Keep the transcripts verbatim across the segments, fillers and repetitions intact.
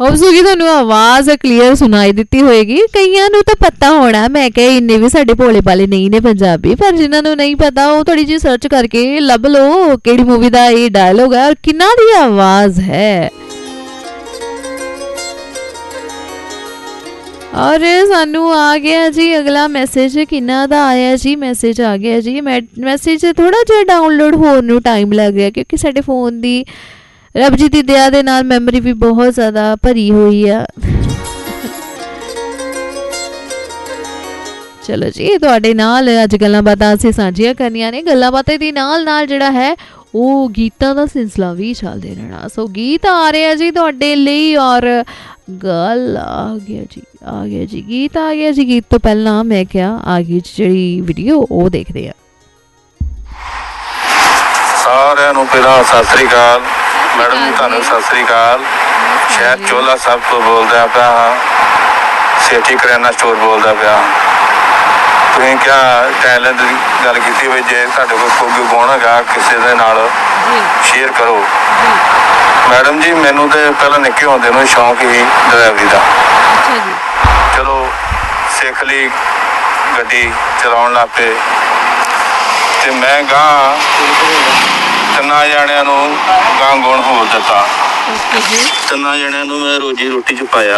Hope so कि तुहानू आवाज़ क्लीयर सुनाई दिती होएगी। कईयां नू तां पता होना, मैं कहा इन्ने भी साडे भोले भाले नहीं ने पंजाबी, पर जिन्हां नू नहीं पता वो थोड़ी जी सर्च करके लभ लो किहड़ी मूवी दा ये डायलॉग है और किन्ना दी आवाज़ है। और सानू आ गया जी अगला मैसेज, किन्ना दा आया जी मैसेज आ गया जी। मैसेज थोड़ा जिहा डाउनलोड होने नू टाइम लग गया क्योंकि साडे फोन दी रब जी की दया दे नाल मैमरी भी बहुत ज़्यादा भरी हुई है। चलो जी तुहाडे नाल अज गल्लां बातां असीं सांझियां करनियां ने। गल्लां बातां दी नाल नाल जिहड़ा है वो गीतां दा सिलसिला भी चलदे रहना। सो गीत आ रहे हैं जी तुहाडे लई और गल आ गया जी आ गया जी गीत आ गया जी। गीत तो पहला मैं क्या आ गई जी वीडियो वो देखते हैं। सारिਆਂ ਨੂੰ ਪਹਿਲਾਂ ਸਤਿ ਸ੍ਰੀ ਅਕਾਲ मैडम जी, ਤੁਹਾਨੂੰ सत श्री अकाल। शहर चोला साहब तो बोलदा पिया हाँ, सेठी करियाना स्टोर बोलदा पिया। ਤੁਸੀਂ क्या टैलेंट की गल की भी जे ਤੁਹਾਡੇ कोल कोई गुण हैगा किसी दे नाल शेयर करो। मैडम जी मैनू तो पहले निक्के होंदे नूं शौक ही ड्राइवरी का। चलो सिख ली, गड्डी चलाउण लग पे ते मैं गां तिना जणियां नूं गां गुण होर दिता। तिना जणियां नूं मैं रोजी रोटी च पाया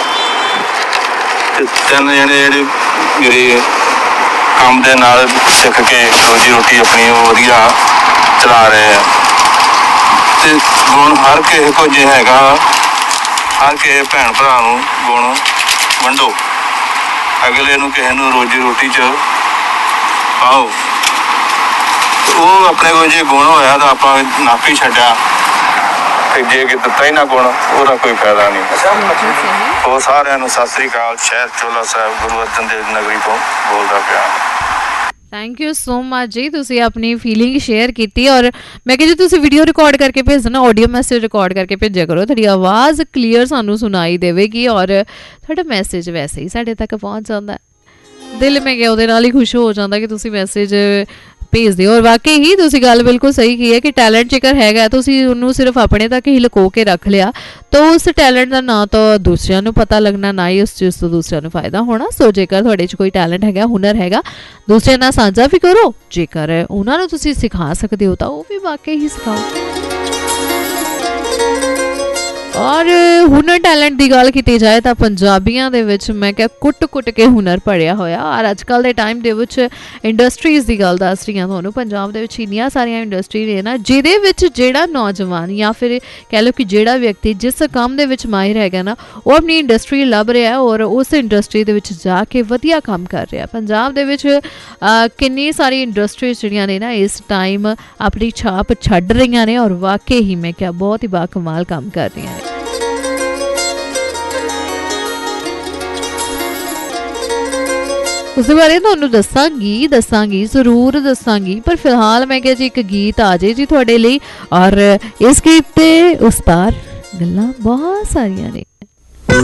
ते तिन जणे जिहड़े मेरे काम दे नाल सिख के रोजी रोटी अपनी वधिया चला रहे हैं। ते गुण हर किसी को जे हैगा, हर किसी भैन भरा नूं गुण वंडो, अगले नूं किसी नूं रोजी रोटी च पाओ। वो अपने को जे गुण होया तो आप नप ही छड्या, जे कि दिता ही ना गुण ओहदा कोई फायदा नहीं। वो सारिਆਂ ਨੂੰ सत श्री अकाल। शहर चोला साहब गुरु अर्जन देव नगरी तो बोलदा पिया। थैंक यू सो मच जी, तुसी अपनी फीलिंग शेयर की। और मैं कहा जी तुसी वीडियो रिकॉर्ड करके भेजना, ऑडियो मैसेज रिकॉर्ड करके भेजा करो, थोड़ी आवाज़ क्लीयर सानू सुनाई देवेगी और थोड़ा मैसेज वैसे ही साढ़े तक पहुँच जाता है। दिल में क्या उहदे नाल ही खुश हो जाता कि तुसी मैसेज भेज दिओ। और वाकई ही तुसी गल बिल्कुल सही की है कि टैलेंट जेकर हैगा तुसी उन्होंने सिर्फ अपने तक ही लुको के रख लिया तो उस टैलेंट का ना तो दूसरिਆਂ ਨੂੰ पता लगना, ना ही उस चीज़ तो दूसरिਆਂ ਨੂੰ फायदा होना। सो जेकर तुहाडे च कोई टैलेंट हैगा, हुनर हैगा, दूसरे नाल साझा भी करो। जेकर उन्हां नूं तुसी सिखा सकते हो तो वो भी वाकई ही सिखाओ। और हुनर टैलेंट की गल की जाए तो पंजाबियों दे विच मैं क्या कुट कुट के हुनर पढ़िया होया। और अजकल के टाइम दे विच इंडस्ट्रीज़ की गल दस रही हूँ। पंजाब दे विच इन्नियां सारियां इंडस्ट्री ने ना जिहदे विच जेड़ा नौजवान या फिर कह लो कि जेड़ा व्यक्ति जिस काम दे विच माहिर हैगा ना वो अपनी इंडस्ट्री लभ रहा है और उस इंडस्ट्री दे विच जाके वधिया काम कर रहा है। पंजाब दे विच किन्नी सारी इंडस्ट्रीज जिहड़ियां ने ना इस टाइम अपनी छाप छड्ड रही ने और वाकई ही मैं क्या बहुत ही बाकमाल काम कर रही हैं। उस बारे तुहानू दसांगी दसांगी जरूर दसांगी, पर फिलहाल मैं क्या जी एक गीत आ जाए जी तुहाडे लई। और इस गीत ते उस पार गल्लां बहुत सारियां ने।